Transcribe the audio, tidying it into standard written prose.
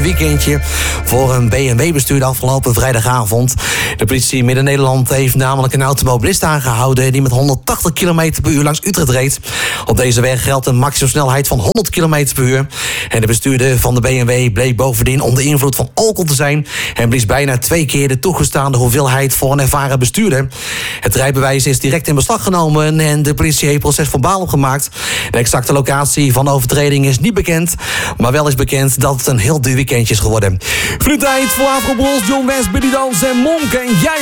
weekendje voor een BMW-bestuurder afgelopen vrijdagavond. De politie Midden-Nederland heeft namelijk een automobilist aangehouden die met 180 km per uur langs Utrecht reed. Op deze weg geldt een maximumsnelheid van 100 km per uur. En de bestuurder van de BMW bleek bovendien onder invloed van alcohol te zijn en blies bijna 2 keer de toegestaande hoeveelheid voor een ervaren bestuurder. Het rijbewijs is direct in beslag genomen en de politie heeft procesverbaal opgemaakt. De exacte locatie van de overtreding is niet bekend, maar wel is bekend dat het een heel duur weekendje is geworden. Voor de tijd voor Afro Bros, John West, Billy Dans en Monk. En jij